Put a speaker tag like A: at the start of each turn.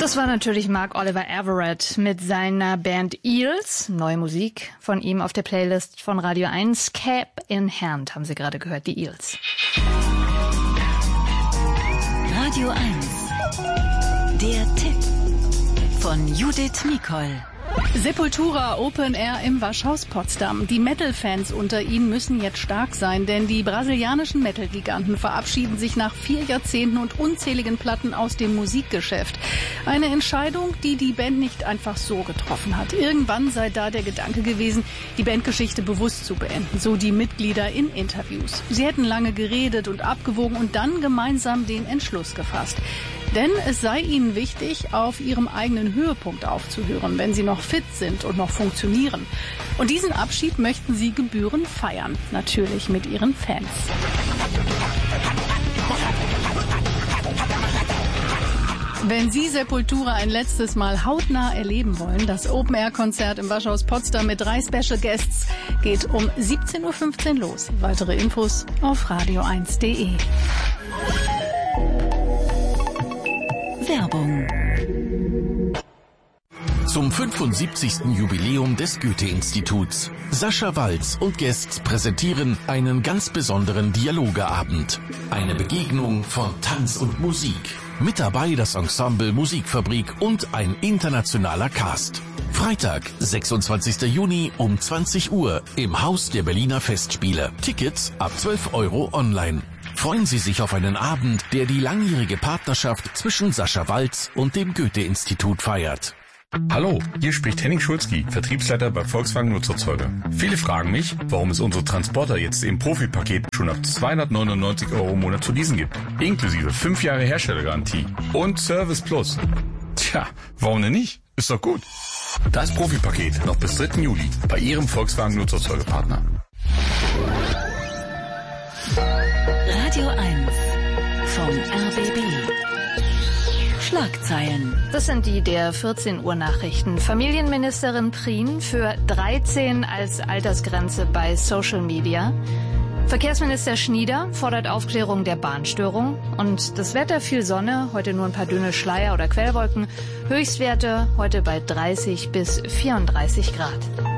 A: Das war natürlich Mark Oliver Everett mit seiner Band Eels. Neue Musik von ihm auf der Playlist von Radio 1. Cap in Hand haben Sie gerade gehört, die Eels.
B: Radio 1. Der Tipp von Judith Mikol.
C: Sepultura Open Air im Waschhaus Potsdam. Die Metal-Fans unter ihnen müssen jetzt stark sein, denn die brasilianischen Metal-Giganten verabschieden sich nach 4 Jahrzehnten und unzähligen Platten aus dem Musikgeschäft. Eine Entscheidung, die die Band nicht einfach so getroffen hat. Irgendwann sei da der Gedanke gewesen, die Bandgeschichte bewusst zu beenden, so die Mitglieder in Interviews. Sie hätten lange geredet und abgewogen und dann gemeinsam den Entschluss gefasst. Denn es sei ihnen wichtig, auf ihrem eigenen Höhepunkt aufzuhören, wenn sie noch fit sind und noch funktionieren. Und diesen Abschied möchten sie gebührend feiern, natürlich mit ihren Fans. Wenn Sie Sepultura ein letztes Mal hautnah erleben wollen, das Open-Air-Konzert im Waschhaus Potsdam mit 3 Special Guests geht um 17.15 Uhr los. Weitere Infos auf radio1.de.
B: Werbung.
D: Zum 75. Jubiläum des Goethe-Instituts. Sascha Waltz und Guests präsentieren einen ganz besonderen Dialogeabend. Eine Begegnung von Tanz und Musik. Mit dabei das Ensemble Musikfabrik und ein internationaler Cast. Freitag, 26. Juni um 20 Uhr im Haus der Berliner Festspiele. Tickets ab 12 € online. Freuen Sie sich auf einen Abend, der die langjährige Partnerschaft zwischen Sascha Waltz und dem Goethe-Institut feiert.
E: Hallo, hier spricht Henning Schulzki, Vertriebsleiter bei Volkswagen Nutzerzeuger. Viele fragen mich, warum es unsere Transporter jetzt im Profipaket schon ab 299 € im Monat zu leasen gibt. Inklusive 5 Jahre Herstellergarantie und Service Plus. Tja, warum denn nicht? Ist doch gut. Das Profipaket noch bis 3. Juli bei Ihrem Volkswagen Nutzerzeugerpartner.
B: Radio 1 vom RBB. Schlagzeilen.
A: Das sind die der 14 Uhr Nachrichten. Familienministerin Prien für 13 als Altersgrenze bei Social Media. Verkehrsminister Schnieder fordert Aufklärung der Bahnstörung. Und das Wetter: viel Sonne, heute nur ein paar dünne Schleier oder Quellwolken. Höchstwerte heute bei 30 bis 34 Grad.